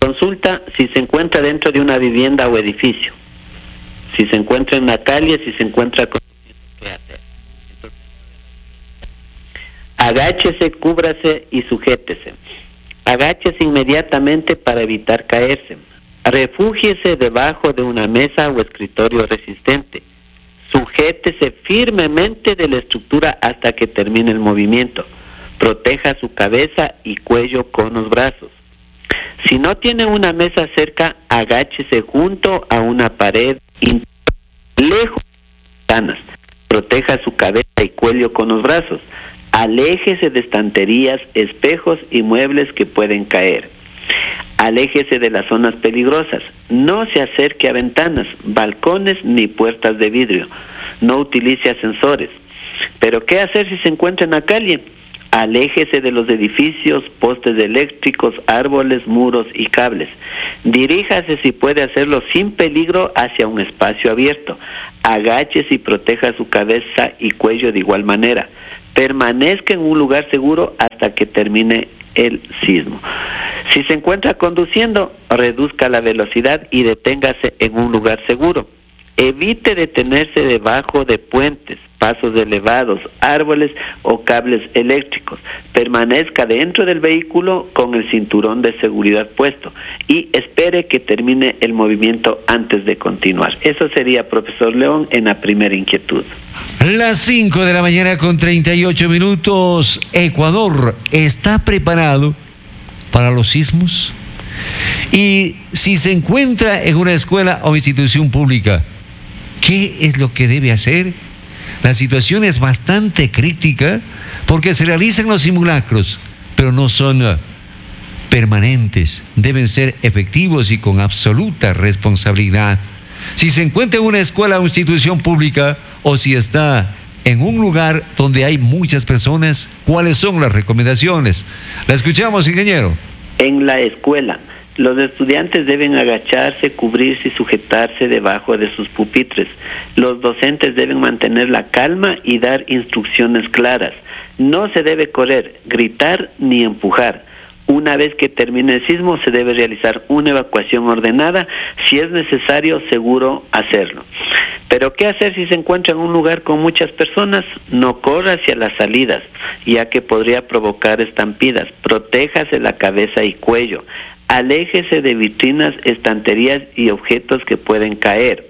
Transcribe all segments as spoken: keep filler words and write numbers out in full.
Consulta si se encuentra dentro de una vivienda o edificio, si se encuentra en la calle, si se encuentra con... ¿Qué hacer? Entonces, agáchese, cúbrase y sujétese. Agáchese inmediatamente para evitar caerse. Refúgiese debajo de una mesa o escritorio resistente. Sujétese firmemente de la estructura hasta que termine el movimiento. Proteja su cabeza y cuello con los brazos. Si no tiene una mesa cerca, agáchese junto a una pared, lejos de ventanas. Proteja su cabeza y cuello con los brazos. Aléjese de estanterías, espejos y muebles que pueden caer. Aléjese de las zonas peligrosas. No se acerque a ventanas, balcones ni puertas de vidrio. No utilice ascensores. ¿Pero qué hacer si se encuentra en la calle? Aléjese de los edificios, postes eléctricos, árboles, muros y cables. Diríjase, si puede hacerlo sin peligro, hacia un espacio abierto. Agáchese y proteja su cabeza y cuello de igual manera. Permanezca en un lugar seguro hasta que termine el sismo. Si se encuentra conduciendo, reduzca la velocidad y deténgase en un lugar seguro. Evite detenerse debajo de puentes, pasos elevados, árboles o cables eléctricos. Permanezca dentro del vehículo con el cinturón de seguridad puesto y espere que termine el movimiento antes de continuar. Eso sería, profesor León, en la primera inquietud. Las cinco de la mañana con treinta y ocho minutos. ¿Ecuador está preparado para los sismos? Y si se encuentra en una escuela o institución pública, ¿qué es lo que debe hacer? La situación es bastante crítica porque se realizan los simulacros, pero no son uh, permanentes. Deben ser efectivos y con absoluta responsabilidad. Si se encuentra en una escuela o institución pública, o si está en un lugar donde hay muchas personas, ¿cuáles son las recomendaciones? La escuchamos, ingeniero. En la escuela, los estudiantes deben agacharse, cubrirse y sujetarse debajo de sus pupitres. Los docentes deben mantener la calma y dar instrucciones claras. No se debe correr, gritar ni empujar. Una vez que termine el sismo, se debe realizar una evacuación ordenada. Si es necesario, seguro hacerlo. Pero ¿qué hacer si se encuentra en un lugar con muchas personas? No corra hacia las salidas, ya que podría provocar estampidas. Protéjase la cabeza y cuello. Aléjese de vitrinas, estanterías y objetos que pueden caer.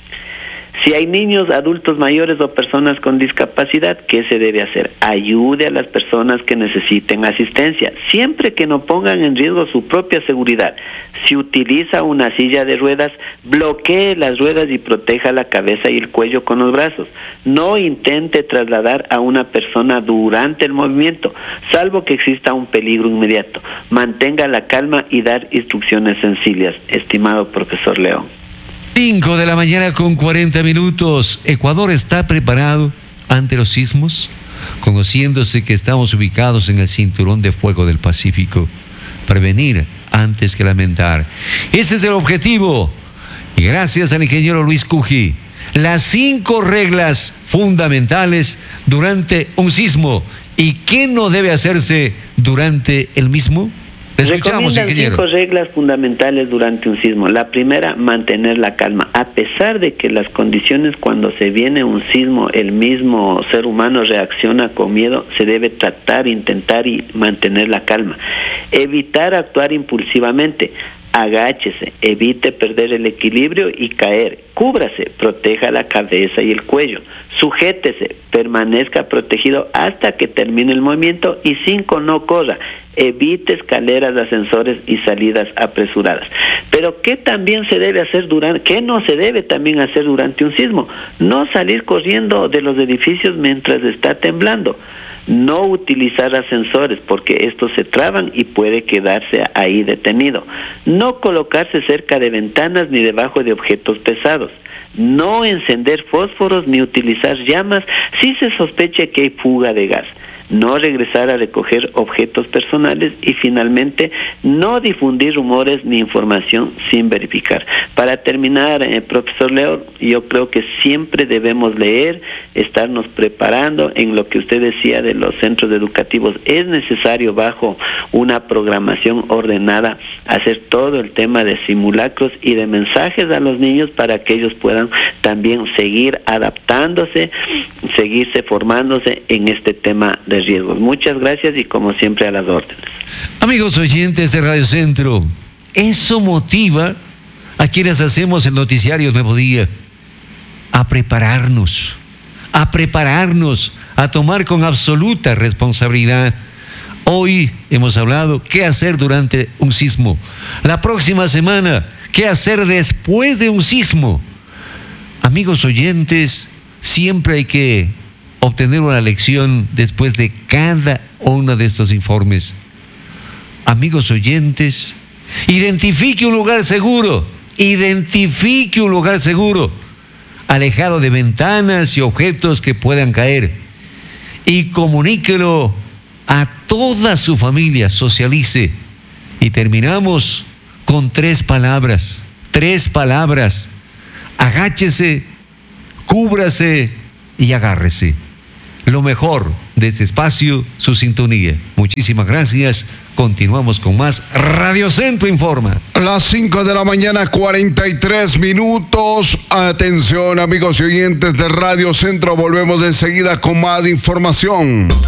Si hay niños, adultos mayores o personas con discapacidad, ¿qué se debe hacer? Ayude a las personas que necesiten asistencia, siempre que no pongan en riesgo su propia seguridad. Si utiliza una silla de ruedas, bloquee las ruedas y proteja la cabeza y el cuello con los brazos. No intente trasladar a una persona durante el movimiento, salvo que exista un peligro inmediato. Mantenga la calma y dar instrucciones sencillas, estimado profesor León. cinco de la mañana con cuarenta minutos. ¿Ecuador está preparado ante los sismos? Conociéndose que estamos ubicados en el cinturón de fuego del Pacífico. Prevenir antes que lamentar. Ese es el objetivo. Y gracias al ingeniero Luis Cuji. Las cinco reglas fundamentales durante un sismo. ¿Y qué no debe hacerse durante el mismo? Escuchamos, Recomiendan ingeniero. cinco reglas fundamentales durante un sismo. La primera, mantener la calma. A pesar de que las condiciones cuando se viene un sismo, el mismo ser humano reacciona con miedo, se debe tratar, intentar y mantener la calma. Evitar actuar impulsivamente. Agáchese, evite perder el equilibrio y caer. Cúbrase, proteja la cabeza y el cuello. Sujétese, permanezca protegido hasta que termine el movimiento. Y cinco, no corra. Evite escaleras, ascensores y salidas apresuradas. Pero ¿qué también se debe hacer durante, qué no se debe también hacer durante un sismo? No salir corriendo de los edificios mientras está temblando. No utilizar ascensores porque estos se traban y puede quedarse ahí detenido. No colocarse cerca de ventanas ni debajo de objetos pesados. No encender fósforos ni utilizar llamas si se sospecha que hay fuga de gas. no regresar a recoger objetos personales y finalmente no difundir rumores ni información sin verificar. Para terminar, eh, profesor Leo, yo creo que siempre debemos leer, estarnos preparando en lo que usted decía de los centros educativos. Es necesario bajo una programación ordenada hacer todo el tema de simulacros y de mensajes a los niños para que ellos puedan también seguir adaptándose, seguirse formándose en este tema de riesgos. Muchas gracias y como siempre a las órdenes. Amigos oyentes de Radio Centro, eso motiva a quienes hacemos el noticiario Nuevo Día a prepararnos, a prepararnos, a tomar con absoluta responsabilidad. Hoy hemos hablado qué hacer durante un sismo. La próxima semana, qué hacer después de un sismo. Amigos oyentes, siempre hay que obtener una lección después de cada uno de estos informes. Amigos oyentes, identifique un lugar seguro, identifique un lugar seguro, alejado de ventanas y objetos que puedan caer, y comuníquelo a toda su familia, socialice. Y terminamos con tres palabras, tres palabras: agáchese, cúbrase y agárrese. Lo mejor de este espacio, su sintonía. Muchísimas gracias. Continuamos con más Radio Centro Informa. Las cinco de la mañana, cuarenta y tres minutos. Atención, amigos y oyentes de Radio Centro. Volvemos enseguida con más información.